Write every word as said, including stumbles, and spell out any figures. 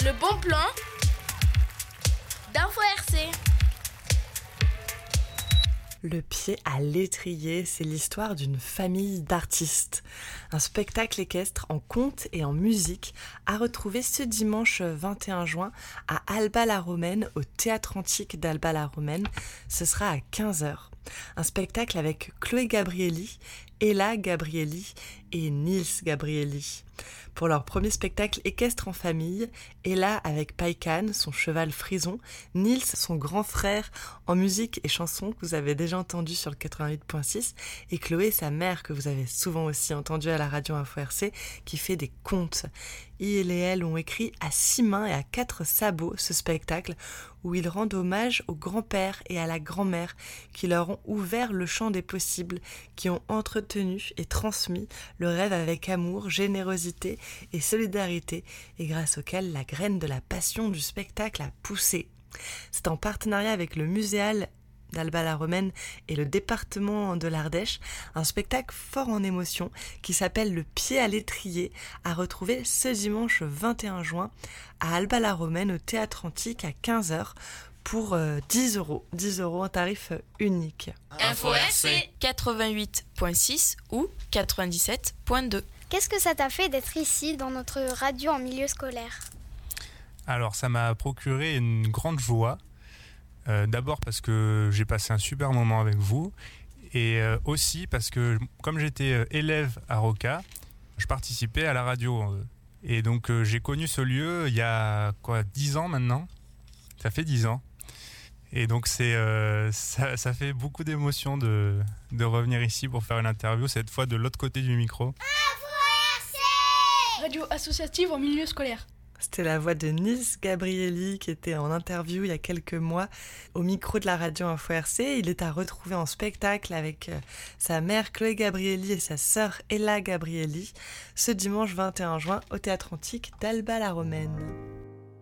Le bon plan d'Info R C. Le pied à l'étrier, c'est l'histoire d'une famille d'artistes. Un spectacle équestre en conte et en musique à retrouver ce dimanche vingt et un juin à Alba-la-Romaine, au Théâtre Antique d'Alba-la-Romaine. Ce sera à quinze heures. Un spectacle avec Chloé Gabrielli, Ella Gabrielli et Nils Gabrielli. Pour leur premier spectacle équestre en famille, Ella avec Païkan, son cheval frison, Nils, son grand frère en musique et chansons que vous avez déjà entendu sur le quatre-vingt-huit point six, et Chloé, sa mère, que vous avez souvent aussi entendu à la radio Info R C, qui fait des contes. Il et elle ont écrit à six mains et à quatre sabots ce spectacle où ils rendent hommage au grand-père et à la grand-mère qui leur ont ouvert le champ des possibles, qui ont entretenu et transmis le rêve avec amour, générosité et solidarité, et grâce auquel la graine de la passion du spectacle a poussé. C'est en partenariat avec le Muséal d'Alba-la-Romaine et le département de l'Ardèche, un spectacle fort en émotion qui s'appelle Le pied à l'étrier, à retrouver ce dimanche vingt et un juin à Alba-la-Romaine au Théâtre Antique à quinze heures pour euh, dix euros. dix euros en tarif unique. Info R C quatre-vingt-huit point six ou quatre-vingt-dix-sept point deux. Qu'est-ce que ça t'a fait d'être ici dans notre radio en milieu scolaire ? Alors ça m'a procuré une grande joie. Euh, d'abord parce que j'ai passé un super moment avec vous et euh, aussi parce que comme j'étais euh, élève à Roca, je participais à la radio euh, et donc euh, j'ai connu ce lieu il y a quoi dix ans maintenant. Ça fait dix ans et donc c'est euh, ça, ça fait beaucoup d'émotions de, de revenir ici pour faire une interview, cette fois de l'autre côté du micro. Info R C Radio associative en milieu scolaire. C'était la voix de Nils Gabrielli qui était en interview il y a quelques mois au micro de la radio Info R C. Il est à retrouver en spectacle avec sa mère Chloé Gabrielli et sa sœur Ella Gabrielli ce dimanche vingt et un juin au Théâtre Antique d'Alba-la-Romaine.